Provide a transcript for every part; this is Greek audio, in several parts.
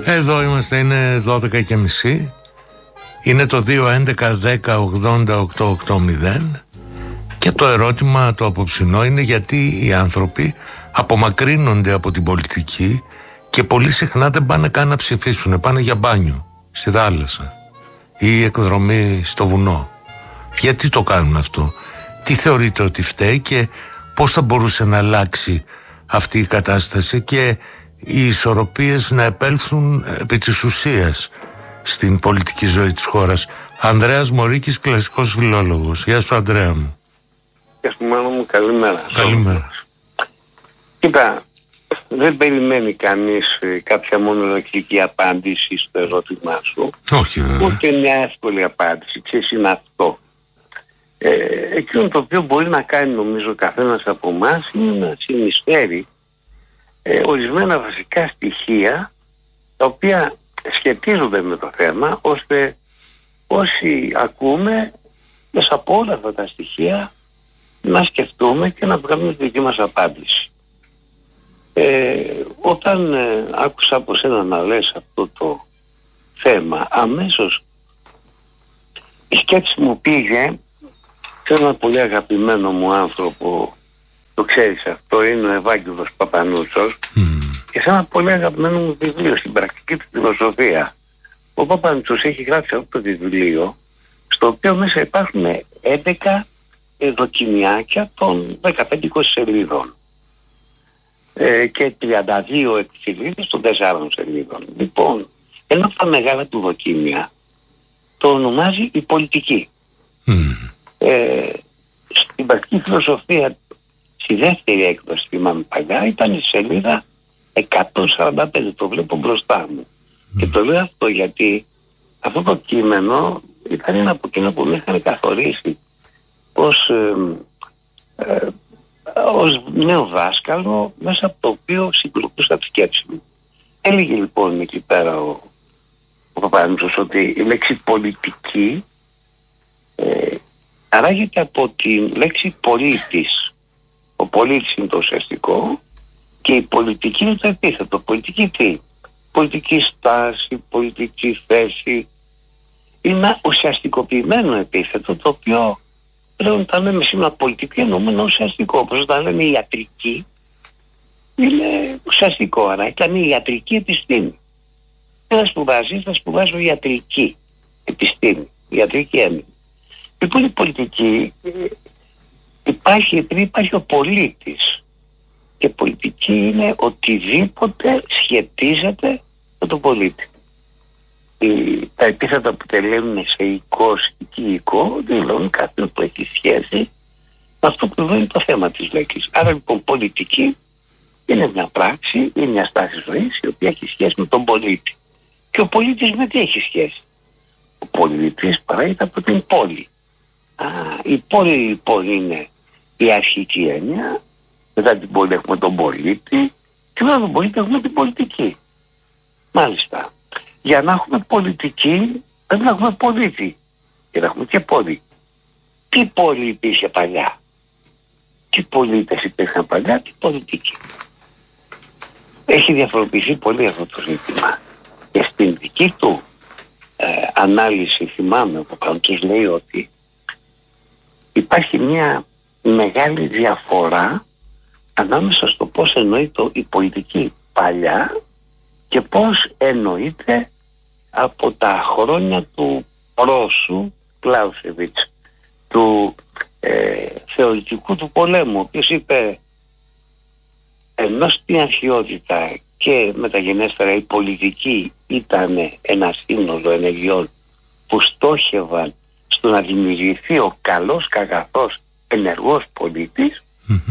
Εδώ είμαστε, είναι 12:30. Είναι το 2-11-10-80-880. Και το ερώτημα το απόψινό είναι γιατί οι άνθρωποι απομακρύνονται από την πολιτική και πολύ συχνά δεν πάνε καν να ψηφίσουν. Πάνε για μπάνιο στη θάλασσα ή εκδρομή στο βουνό. Γιατί το κάνουν αυτό? Τι θεωρείτε ότι φταίει και πώς θα μπορούσε να αλλάξει αυτή η κατάσταση και οι ισορροπίες να επέλθουν επί της ουσίας στην πολιτική ζωή της χώρας? Ανδρέας Μωρίκης, κλασικός φιλόλογος. Γεια σου, Ανδρέα μου. Γεια σου, Μάνο μου, καλημέρα. Καλημέρα. Κοίτα, δεν περιμένει κανείς κάποια μονολογική απάντηση στο ερώτημά σου. Όχι βέβαια. Ούτε μια εύκολη απάντηση. Ξέρεις, είναι αυτό. Εκείνο το οποίο μπορεί να κάνει, νομίζω, καθένας από εμάς είναι να συνεισφέρει ορισμένα βασικά στοιχεία τα οποία σχετίζονται με το θέμα, ώστε όσοι ακούμε μέσα από όλα αυτά τα στοιχεία να σκεφτούμε και να βγάλουμε τη δική μας απάντηση. Όταν άκουσα από σένα να λες αυτό το θέμα, αμέσως η σκέψη μου πήγε σε ένα πολύ αγαπημένο μου άνθρωπο, το ξέρεις αυτό, είναι ο Ευάγγελος Παπανούτσος, και σε ένα πολύ αγαπημένο μου βιβλίο, στην πρακτική του φιλοσοφία. Ο Παπανούτσος έχει γράψει αυτό το βιβλίο, στο οποίο μέσα υπάρχουν 11 δοκιμιάκια των 15-20 σελίδων και 32 εκφυλίδες των 4 σελίδων. Λοιπόν, ένα από τα μεγάλα του δοκίμια το ονομάζει η πολιτική. Στην πρακτική φιλοσοφία, στη δεύτερη έκδοση, θυμάμαι παλιά, ήταν η σελίδα 145, το βλέπω μπροστά μου. Και το λέω αυτό γιατί αυτό το κείμενο ήταν ένα από εκείνα που με είχαν καθορίσει ως νέο δάσκαλο, μέσα από το οποίο συγκροτούσα τη σκέψη μου. Έλεγε λοιπόν εκεί πέρα ο Παπανούτσος ότι η λέξη πολιτική αράγεται από τη λέξη πολίτης. Ο πολίτης είναι το ουσιαστικό και η πολιτική είναι το επίθετο. Πολιτική τι? Πολιτική στάση, πολιτική θέση. Είναι ένα ουσιαστικοποιημένο επίθετο, το οποίο πλέον όταν λέμε σήμερα πολιτική εννοούμε ένα ουσιαστικό. Όπως όταν λέμε ιατρική, είναι ουσιαστικό. Άρα ήταν η ιατρική επιστήμη. Ένα σπουδάζει, θα σπουδάζω ιατρική επιστήμη, ιατρική έμεινε. Λοιπόν, η πολιτική υπάρχει επειδή υπάρχει ο πολίτης. Και πολιτική είναι οτιδήποτε σχετίζεται με τον πολίτη. Τα επίθετα που τελειώνουν σε οικός ή οικό δηλώνουν κάποιον που έχει σχέση με αυτό που είναι το θέμα της λέξης. Άρα λοιπόν πολιτική είναι μια πράξη, είναι μια στάση ζωής η οποία έχει σχέση με τον πολίτη. Και ο πολίτης με τι έχει σχέση? Ο πολίτης παράγεται από την πόλη. Η πόλη λοιπόν είναι η αρχική έννοια. Μετά την πόλη έχουμε τον πολίτη και μετά τον πολίτη έχουμε την πολιτική. Μάλιστα. Για να έχουμε πολιτική πρέπει να έχουμε πολίτη και να έχουμε και πόλη. Τι πόλη υπήρχε παλιά? Τι πολίτες υπήρχαν παλιά? Τι πολιτική? Έχει διαφοροποιηθεί πολύ αυτό το ζήτημα. Και στην δική του ανάλυση, θυμάμαι από πάνω τους λέει ότι υπάρχει μια μεγάλη διαφορά ανάμεσα στο πώς εννοείται η πολιτική παλιά και πώς εννοείται από τα χρόνια του Πρόσου Κλάουσεβιτς, του θεωρητικού του πολέμου, ο οποίος είπε ενώ στην αρχαιότητα και μεταγενέστερα η πολιτική ήταν ένα σύνολο ενεργειών που στόχευαν στο να δημιουργηθεί ο καλός καγαθός ενεργός πολίτης,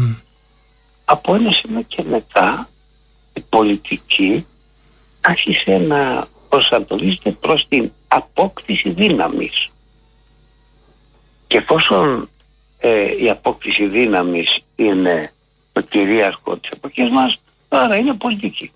από ένα σημείο και μετά η πολιτική άρχισε να προσανατολίζεται προς την απόκτηση δύναμης. Και εφόσον η απόκτηση δύναμης είναι το κυρίαρχο της εποχής μας, άρα είναι πολιτική.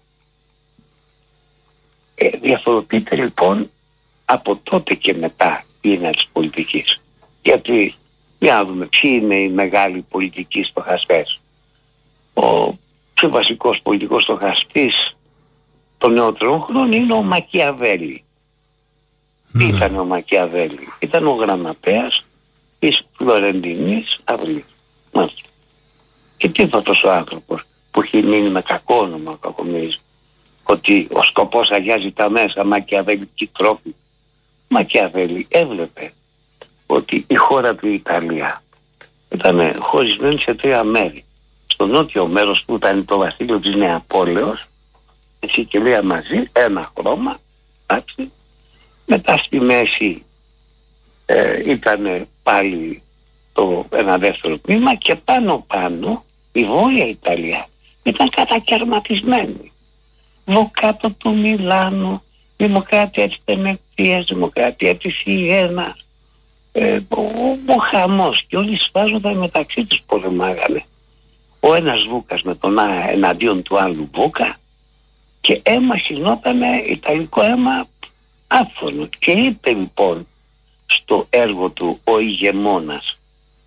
Διαφοροποιείται λοιπόν από τότε και μετά η έννοια της πολιτικής. Γιατί, για να δούμε ποιοι είναι οι μεγάλοι πολιτικοί στοχαστές. Ο πιο βασικός πολιτικός στοχαστής των νεότερων χρόνων είναι ο Μακιαβέλη. Τι ήταν ο Μακιαβέλη? Ήταν ο γραμματέας της Φλωρεντινής Αυλής. Μάλιστα. Και τι είπε αυτός ο άνθρωπος που έχει μείνει με κακό όνομα ο Κακομοίρης, ότι ο σκοπός αγιάζει τα μέσα, μακιαβελική τρόπη. Μακιαβέλη έβλεπε ότι η χώρα του Ιταλία ήταν χωρισμένη σε 3 μέρη. Στο νότιο μέρος που ήταν το βασίλειο της Νεαπόλεως, η Σικελία μαζί, ένα χρώμα, εντάξει. Μετά στη μέση ήταν πάλι ένα δεύτερο τμήμα και πάνω η Βόρεια Ιταλία ήταν κατακαιρματισμένη. Βοκάτω του Μιλάνου, Δημοκρατία της Βενετίας, Δημοκρατία της Ιένας, ο χαμός, και όλοι σφάζονταν μεταξύ τους, πολεμάγανε. Ο ένας Βούκας με τον εναντίον του άλλου Βούκα, και αίμα χυνότανε, ιταλικό αίμα άφωνο. Και είπε λοιπόν στο έργο του ο ηγεμόνας,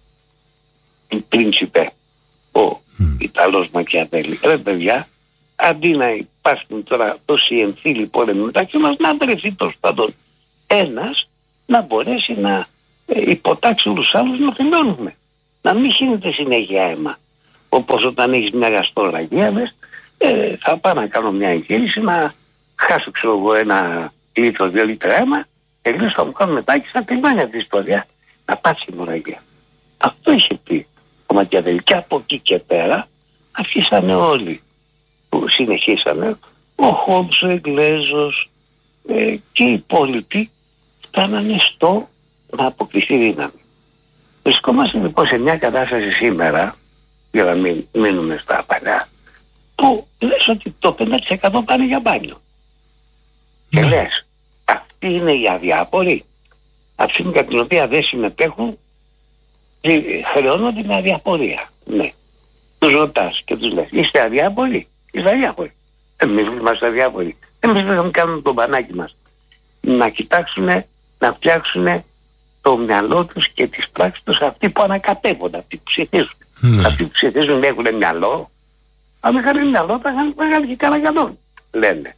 η πρίνσιπε, ο Ιταλός Μακιαβέλη, ρε παιδιά, αντί να υπάρχουν τώρα τόσοι εμφύλοι πόλεμοι μεταξύ μας, να βρεθεί τέλος πάντων ένας να μπορέσει να υποτάξει όλους τους άλλους, να τελειώνουμε. Να μην γίνεται συνέχεια αίμα. Όπως όταν έχεις μια γαστρολογία, θα πάω να κάνω μια εγχείρηση, να χάσω, ξέρω εγώ, 1 λίτρο, 2 λίτρα αίμα, τελείως θα μου κάνω μετά και θα τελειώνει αυτή η ιστορία. Να πάθει η μοραγία. Αυτό είχε πει ο Μακιαβέλη. Και από εκεί και πέρα αρχίσανε όλοι που συνεχίσανε. Ο Χόμπς, ο Εγγλέζος και οι υπόλοιποι φτάνανε στο να αποκτηθεί δύναμη. Βρισκόμαστε λοιπόν σε μια κατάσταση σήμερα, για να μην μείνουμε στα παλιά, που λες ότι το 50% πάνε για μπάνιο. Και λες, αυτή είναι η αδιάποροι. Αυτή είναι την οποία δεν συμμετέχουν, χρεώνονται με αδιαπορία. Ναι. Τους ρωτάς και τους λες, είστε αδιάποροι? Είστε αδιάποροι? Εμείς είμαστε αδιάποροι. Εμείς δεν κάνουμε το μπανάκι μας. Να κοιτάξουν, να φτιάξουν το μυαλό τους και τις πράξεις τους, αυτοί που ανακατεύονται, αυτοί που ψηφίζουν. Αυτοί που ψηφίζουν έχουν μυαλό. Αν είχαν μυαλό θα είχαν μεγάλη και κανένα, λένε.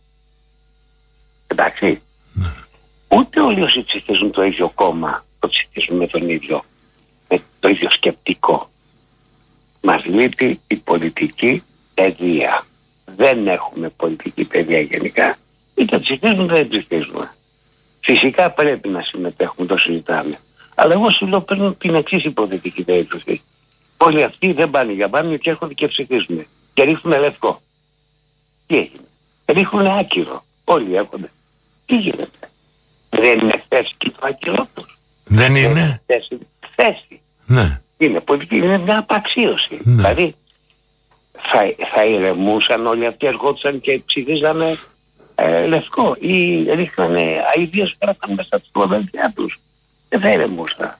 Εντάξει. Ούτε όλοι όσοι ψηφίζουν το ίδιο κόμμα το ψηφίζουν με το ίδιο σκεπτικό. Μας λείπει η πολιτική παιδεία. Δεν έχουμε πολιτική παιδεία γενικά. Είτε ψηφίζουν είτε δεν ψηφίζουν. Φυσικά πρέπει να συμμετέχουμε, το συζητάμε. Αλλά εγώ σου λέω, παίρνω την εξής υποθετική περίπτωση. Όλοι αυτοί δεν πάνε για μπάνιο και έρχονται και ψηφίζουν. Και ρίχνουν λευκό. Τι έγινε? Ρίχνουν άκυρο. Όλοι έρχονται. Τι γίνεται? Δεν είναι θέση και το άκυρο τους? Δεν είναι θέση. Ναι. Είναι πολιτική, είναι μια απαξίωση. Ναι. Δηλαδή θα ηρεμούσαν όλοι αυτοί, ερχόντουσαν και ψηφίζανε λευκό ή ρίχνανε αηδίες, πέρασαν μέσα στην προδελτία τους? Δεν θα ηρεμούσαν.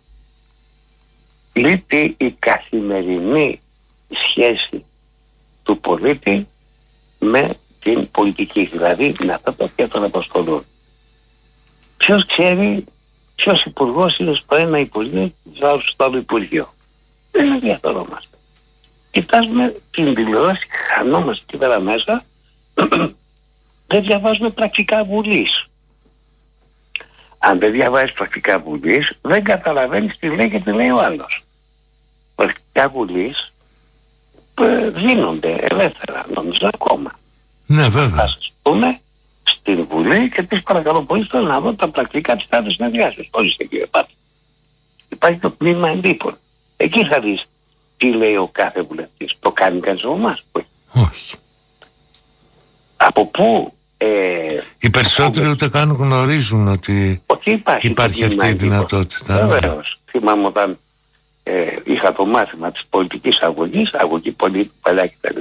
Λείπει η καθημερινή σχέση του πολίτη με την πολιτική, δηλαδή με αυτά τα οποία τον απασχολούν. Ποιος ξέρει ποιος υπουργός είναι στο ένα υπουργείο και στο άλλο υπουργείο? Δεν ενδιαφερόμαστε. Κοιτάζουμε την τηλεόραση, χανόμαστε εκεί πέρα μέσα, δεν διαβάζουμε πρακτικά Βουλής. Αν δεν διαβάζεις πρακτικά Βουλής, δεν καταλαβαίνεις τι λέει και τι λέει ο άλλος. Πρακτικά Βουλής δίνονται ελεύθερα, νομίζω ακόμα. Ναι, βέβαια. Θα σας πούμε στην Βουλή και τις παρακαλώ πολύ, θέλω να δω τα πρακτικά της κάθε συνεδριάσεως. Ορίστε κύριε Πάτη. Υπάρχει το τμήμα εντύπων. Εκεί θα δεις τι λέει ο κάθε βουλευτής. Το κάνει κανείς από εμάς? Όχι. Από πού? Οι περισσότεροι ούτε καν γνωρίζουν ότι υπάρχει αυτή η δυνατότητα. Βεβαίως. Θυμάμαι όταν είχα το μάθημα της πολιτικής αγωγής, αγωγή πολύ παλιά κτλ.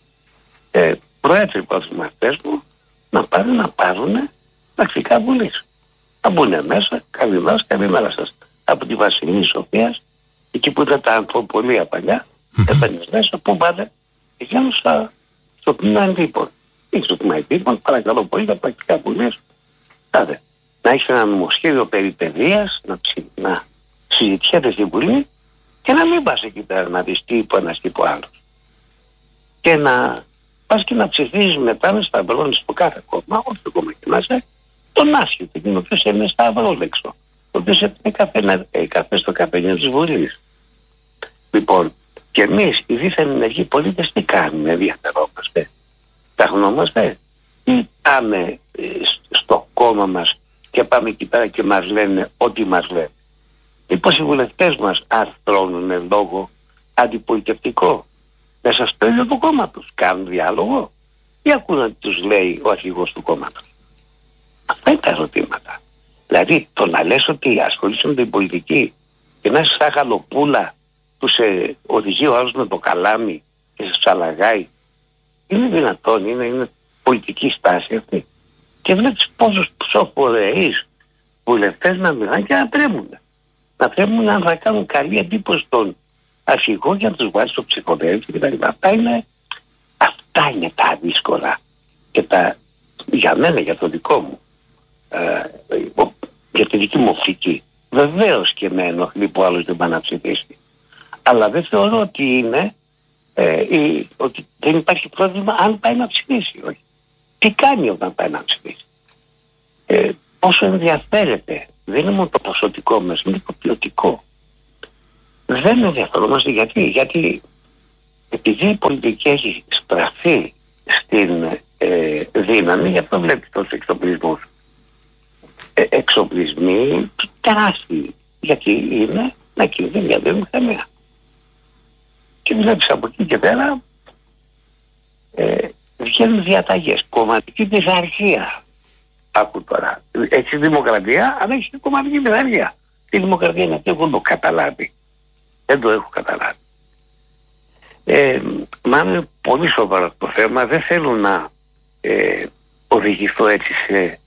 Προέτρεπα τους μαθητές μου να πάρουν πρακτικά Βουλής. Να μπουν μέσα, καλημέρα σας. Από τη Βασιλική Σοφίας, εκεί που ήταν τα ανθοπολία παλιά, έπαιρνες μέσα, πού πάτε? Πηγαίνω στο τμήμα εντύπων. Ή στο τμήμα εντύπων, παρακαλώ πολύ, τα πρακτικά Βουλής. Άρα, να έχεις ένα νομοσχέδιο περί παιδείας, να συζητιέται στη Βουλή και να μην πας εκεί πέρα να δεις τι είπε ένας τι είπε ο άλλος. Και να πας και να ψηφίζεις μετά με σταυρώνεις στο κάθε κόμμα, όποιο κόμμα και να είσαι, τον άσχετο, εκείνο ο οποίος είναι σταυρόλεξο, ο οποίος έπαιρνε καφέ στο καφενείο της Βουλής. Λοιπόν, και εμείς οι δίθεν ενεργοί πολίτες τι κάνουμε, ενδιαφερόμαστε, ταχνόμαστε ή πάμε στο κόμμα μας και πάμε εκεί πέρα και μας λένε ό,τι μας λένε. Μήπως οι βουλευτές μας αρθρώνουν λόγο αντιπολιτευτικό μέσα στο ίδιο του κόμματος, κάνουν διάλογο ή ακούν ότι τους λέει ο αρχηγός του κόμματος. Αυτά είναι τα ερωτήματα. Δηλαδή το να λες ότι ασχολείσαι με την πολιτική και να είσαι σαν γαλοπούλα που σε οδηγεί ο άλλος με το καλάμι και σε τσαλαγάει, είναι δυνατόν, είναι πολιτική στάση αυτή. Και βλέπεις πόσους ψωφορεείς βουλευτές να μιλάνε και να τρέμουν. Να τρέμουν αν θα κάνουν καλή εντύπωση στον αρχηγό για να τους βάλει στο ψυχοδέλτιο κτλ. Αυτά είναι τα δύσκολα και για μένα, για το δικό μου, για τη δική μου οπτική. Βεβαίως και με ενοχλεί που άλλος δεν πάει να ψηφίσει. Αλλά δεν θεωρώ ότι είναι ότι δεν υπάρχει πρόβλημα αν πάει να ψηφίσει. Όχι. Τι κάνει όταν πάει να ψηφίσει. Πόσο ενδιαφέρεται. Δεν είναι μόνο το ποσοτικό μας, είναι το ποιοτικό. Δεν ενδιαφερόμαστε γιατί επειδή η πολιτική έχει στραφεί στην δύναμη, γι' αυτό βλέπει τόσους εξοπλισμούς. Εξοπλισμοί τεράστιοι. Γιατί είναι να κινηθεί μια βιομηχανία. Και βλέπεις από εκεί και πέρα βγαίνουν διαταγές. Κομματική πειθαρχία. Άκου τώρα. Έχεις δημοκρατία, αλλά έχεις κομματική πειθαρχία. Τι δημοκρατία είναι αυτή, εγώ το καταλάβει. Δεν το έχω καταλάβει. Μα είναι πολύ σοβαρό το θέμα. Δεν θέλω να οδηγηθώ έτσι σε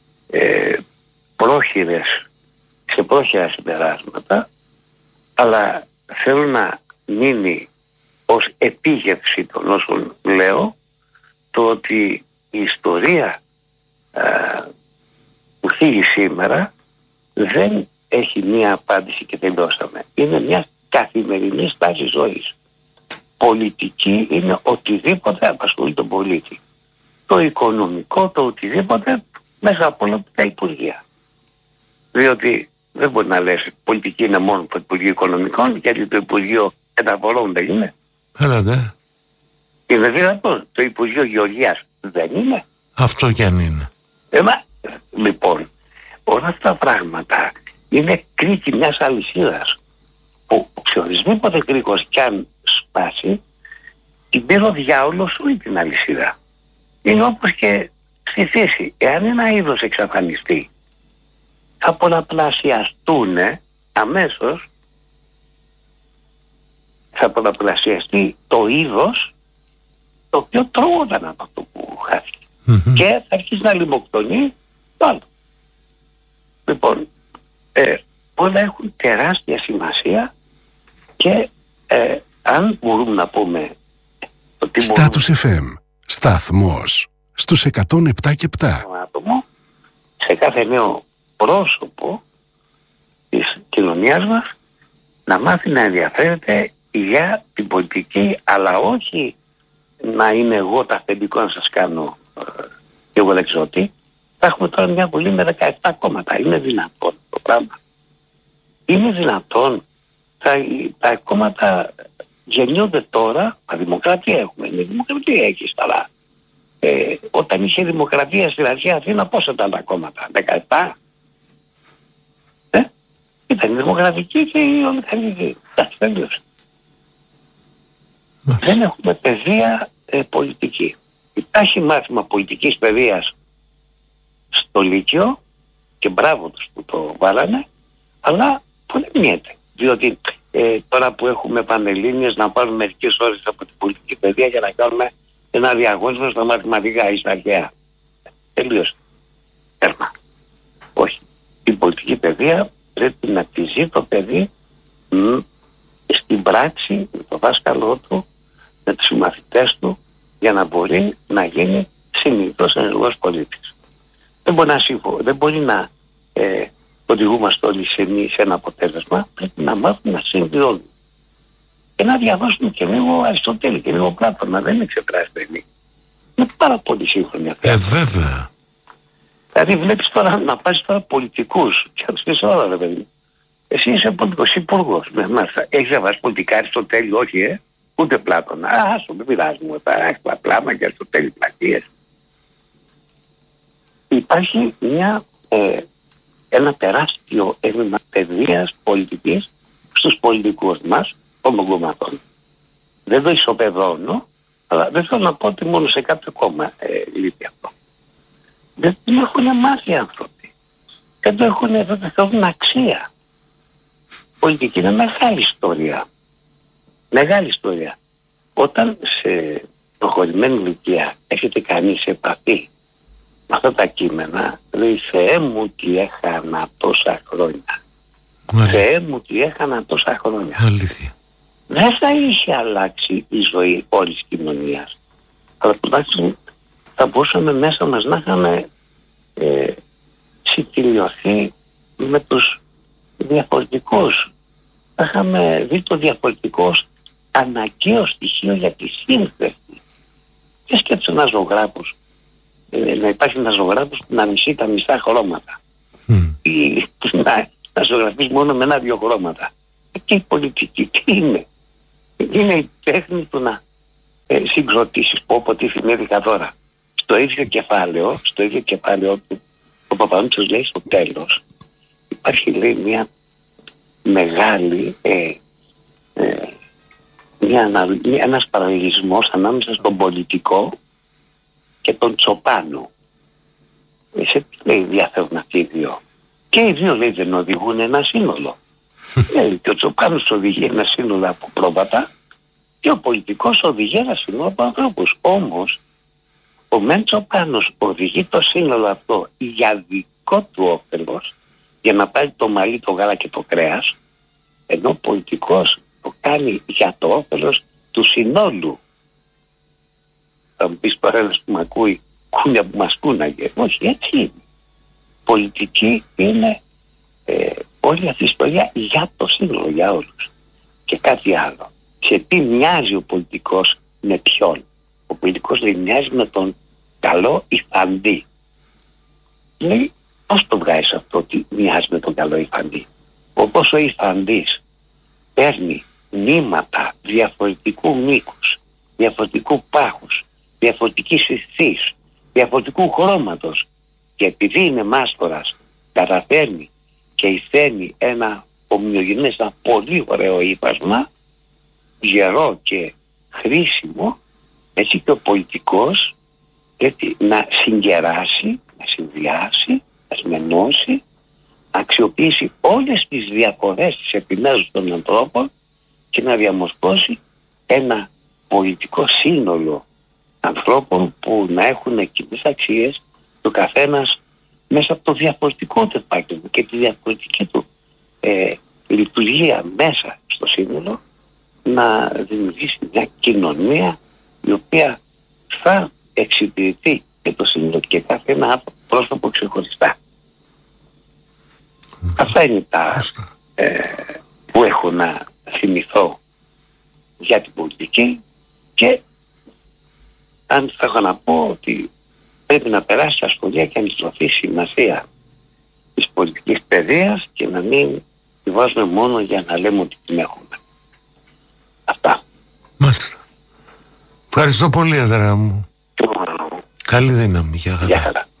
πρόχειρα συμπεράσματα, αλλά θέλω να μείνει ως επίγευση των όσων λέω το ότι η ιστορία που θίγει σήμερα δεν έχει μία απάντηση και τελειώσαμε. Είναι μια καθημερινή στάση ζωής. Πολιτική είναι οτιδήποτε απασχολεί τον πολίτη. Το οικονομικό, το οτιδήποτε, μέσα από όλα τα υπουργεία. Διότι δεν μπορεί να λες πολιτική είναι μόνο το Υπουργείο Οικονομικών, γιατί το Υπουργείο Μεταφορών δεν είναι. Έλατε. Είναι δυνατόν. Το Υπουργείο Γεωργίας δεν είναι. Αυτό κι αν είναι. Λοιπόν, όλα αυτά τα πράγματα είναι κρίκη μιας αλυσίδας που σε ορισμήποτε κρίκος κι αν σπάσει, την πήρε ο διάολος όλη την αλυσίδα. Είναι όπως και στη φύση. Εάν ένα είδος εξαφανιστεί, θα πολλαπλασιαστούν αμέσως, θα πολλαπλασιαστεί το είδος το οποίο τρώγονταν από αυτό που χάθηκε. Και θα αρχίσει να λιμοκτονεί το άλλο. Λοιπόν, όλα έχουν τεράστια σημασία και αν μπορούμε να πούμε ότι Στάτους FM, σταθμός στους 107 και 7. Άτομο, σε κάθε νέο πρόσωπο της κοινωνίας μας να μάθει να ενδιαφέρεται για την πολιτική, αλλά όχι να είναι εγώ τα αφεντικό να σας κάνω και εγώ δεν ξέρω τι. Θα έχουμε τώρα μια Βουλή με 17 κόμματα. Είναι δυνατόν το πράγμα? Είναι δυνατόν? Τα κόμματα γεννιούνται τώρα. Τα δημοκρατία έχουμε. Η δημοκρατία έχει αλλά όταν είχε δημοκρατία στην αρχαία Αθήνα πόσα ήταν τα κόμματα? 17? Ήταν η δημοκρατική και η ολιγαρχική. Δεν έχουμε παιδεία πολιτική. Υπάρχει μάθημα πολιτικής παιδείας στο Λύκειο και μπράβο τους που το βάλανε, αλλά πολεμιέται. Διότι τώρα που έχουμε πανελλήνιες να πάρουν μερικές ώρες από την πολιτική παιδεία για να κάνουμε ένα διαγωνισμό στα μαθηματικά ή στα αρχαία. Τελείωσε. Τέρμα. Όχι. Η πολιτική παιδεία πρέπει να τη ζει το παιδί στην πράξη, με το δάσκαλό του, με τους συμμαθητές του, για να μπορεί να γίνει συνειδητός ενεργός πολίτης. Δεν μπορεί να οδηγούμαστε όλοι σε ένα αποτέλεσμα. Πρέπει να μάθουμε να συμβιώνουμε. Και να διαβάσουμε και λίγο Αριστοτέλη και λίγο Πλάτωνα. Δεν είναι ξεπράσινη. Είναι πάρα πολύ σύγχρονη αυτή. Βέβαια. Δηλαδή βλέπεις τώρα να πάρεις τώρα πολιτικούς και να τους πεις όλα ρε παιδί. Εσύ είσαι πολιτικός υπουργός. Έχεις διαβάσει πολιτικά Αριστοτέλη? Όχι, ούτε Πλάτωνα. Άσο, μην πειράζει μου, θα έχεις Πλάμα και Αριστοτέλη πλατείες. Υπάρχει ένα τεράστιο έλλειμμα παιδείας πολιτικής στους πολιτικούς μας, των κομματών. Δεν το ισοπεδώνω, αλλά δεν θέλω να πω ότι μόνο σε κάποιο κόμμα λείπει αυτό. Δεν έχουν μάθει οι άνθρωποι. Δεν έχουν αξία. Πολιτική είναι μεγάλη ιστορία. Μεγάλη ιστορία. Όταν σε προχωρημένη ηλικία έχετε κάνει σε επαφή με αυτά τα κείμενα, λέει Θεέ μου τι έχανα τόσα χρόνια. Θεέ μου τι έχανα τόσα χρόνια. Αλήθεια. Δεν θα είχε αλλάξει η ζωή όλης της κοινωνίας. Αλλά τουλάχιστον θα μπορούσαμε μέσα μας να είχαμε συμφιλειωθεί με τους διαφορετικούς. Θα είχαμε δει το διαφορετικό ως αναγκαίο στοιχείο για τη σύνθεση. Και σκέψε ένας ζωγράφος, να υπάρχει ένας ζωγράφος που να μισεί τα μισά χρώματα. Ή να ζωγραφείς μόνο με 1-2 χρώματα. Και η πολιτική τι είναι? Είναι η τέχνη του να συγκροτήσεις όποτε θυμήθηκα τώρα. Στο ίδιο κεφάλαιο του ο Παπανούτσος λέει στο τέλος υπάρχει λέει μια μεγάλη ένας παραλληλισμός ανάμεσα στον πολιτικό και τον Τσοπάνο. Σε τι λέει διαφέρουν αυτοί οι δύο? Και οι δύο λέει δεν οδηγούν ένα σύνολο. Και ο Τσοπάνος οδηγεί ένα σύνολο από πρόβατα και ο πολιτικός οδηγεί ένα σύνολο από ανθρώπους. Όμως ο μεν Τσοπάνος οδηγεί το σύνολο αυτό για δικό του όφελος, για να πάρει το μαλλί, το γάλα και το κρέας, ενώ ο πολιτικός το κάνει για το όφελος του συνόλου. Θα μου πεις τώρα ένας που μ' ακούει, κούνια που μας κούναγε. Όχι, έτσι είναι. Πολιτική είναι όλη αυτή η ιστορία για το σύνολο, για όλους. Και κάτι άλλο. Σε τι μοιάζει ο πολιτικός με ποιον? Ο πολιτικός λέει μοιάζει με τον καλό υφαντή. Λέει πώς το βγάζεις αυτό ότι μοιάζει με τον καλό υφαντή? Όπως ο υφαντής παίρνει νήματα διαφορετικού μήκους, διαφορετικού πάχους, διαφορετικής υφής, διαφορετικού χρώματος και επειδή είναι μάστορας καταφέρνει και υφαίνει ένα ομοιογενές, ένα πολύ ωραίο ύπασμα, γερό και χρήσιμο, έτσι και ο πολιτικός έτσι, να συγκεράσει, να συνδυάσει, να σμενώσει, να αξιοποιήσει όλες τις διαφορές της επιμέρους των ανθρώπων και να διαμορφώσει ένα πολιτικό σύνολο ανθρώπων που να έχουν κοινές αξίες, το καθένας μέσα από το διαφορετικό του επάγγελμα και τη διαφορετική του λειτουργία μέσα στο σύνολο να δημιουργήσει μια κοινωνία η οποία θα εξυπηρετεί και το σύνολο και κάθε ένα πρόσωπο ξεχωριστά. Αυτά είναι τα που έχω να θυμηθώ για την πολιτική και αν θα έχω να πω ότι πρέπει να περάσει στα σχολεία και να στρωθεί σημασία της πολιτικής παιδείας και να μην τη βάζουμε μόνο για να λέμε ότι την έχουμε. Αυτά. Μάλιστα. Ευχαριστώ πολύ, αδερά μου. Καλή δύναμη. Γεια χαρά.